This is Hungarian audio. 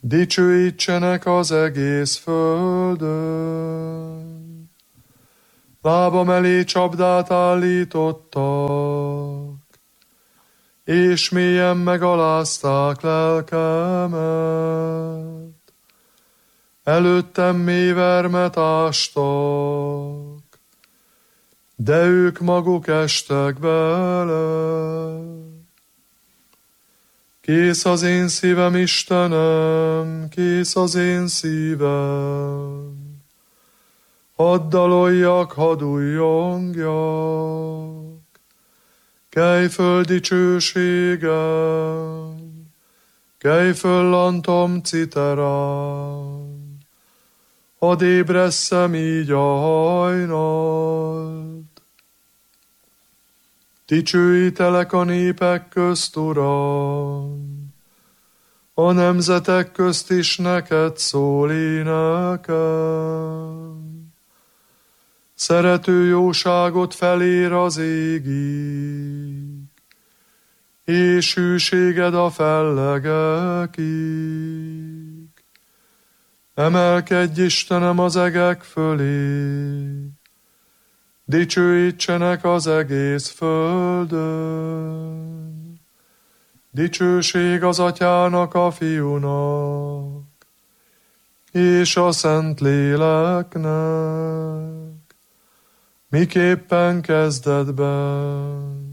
Dicsőítsenek az egész földön. Lábam elé csapdát állítottak, és mélyen megalázták lelkemet. Előttem mély vermet ástak, de ők maguk estek bele. Kész az én szívem, Istenem, kész az én szívem. Hadd daloljak, hadd újjongjak, kelj föl dicsőségem, kelj föl lantom citerám. Hadd ébresszem így a hajnalt. Dicsőítelek a népek közt, Uram, a nemzetek közt is neked szól énekem. Szerető jóságot felér az égig, és hűséged a fellegekig. Emelkedj, Istenem, az egek fölé, dicsőítsenek az egész földön. Dicsőség az Atyának, a Fiúnak, és a Szentléleknek, miképpen kezdetben,